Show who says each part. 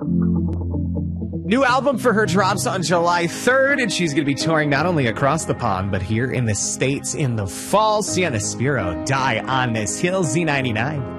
Speaker 1: New album for her drops on July 3rd, and she's going to be touring not only across the pond, but here in the States in the fall. Sienna Spiro, Die on This Hill, Z99.